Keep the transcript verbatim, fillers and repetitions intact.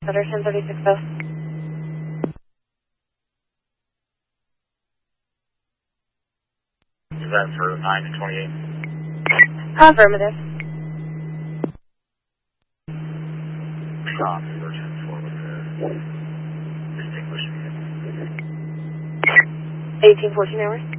Center ten thirty-six oh. Is that for nine to twenty-eight? Affirmative. Stop, we're ten four with the distinguished vehicle. eighteen fourteen hours.